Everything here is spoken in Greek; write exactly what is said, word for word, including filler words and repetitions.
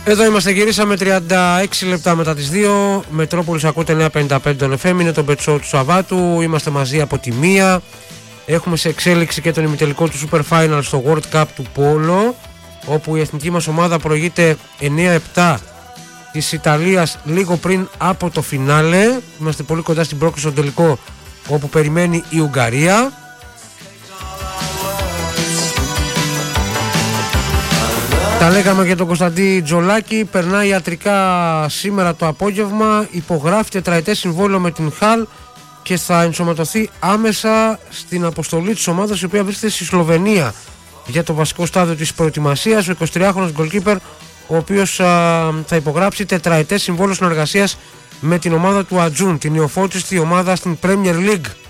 Εδώ είμαστε, γυρίσαμε τριάντα έξι λεπτά μετά τις δύο. Μετρόπολης ακούτε εννιακόσια πενήντα πέντε τον εφ εμ, είναι το Bet Show του Σαββάτου. Είμαστε μαζί από τη μία. Έχουμε σε εξέλιξη και τον ημιτελικό του Super Final στο World Cup του Πόλο, όπου η εθνική μας ομάδα προηγείται εννέα επτά της Ιταλίας λίγο πριν από το φινάλε. Είμαστε πολύ κοντά στην πρόκληση στον τελικό, όπου περιμένει η Ουγγαρία. Τα λέγαμε για τον Κωνσταντή Τζολάκη, περνάει ιατρικά σήμερα το απόγευμα, υπογράφει τετραετές συμβόλαιο με την Χαλ και θα ενσωματωθεί άμεσα στην αποστολή της ομάδας, η οποία βρίσκεται στη Σλοβενία για το βασικό στάδιο της προετοιμασίας. Ο εικοσιτριάχρονος goalkeeper, ο οποίος α, θα υπογράψει τετραετές συμβόλαιο συνεργασίας με την ομάδα του Ατζούν, την νεοφώτιστη ομάδα στην Premier League.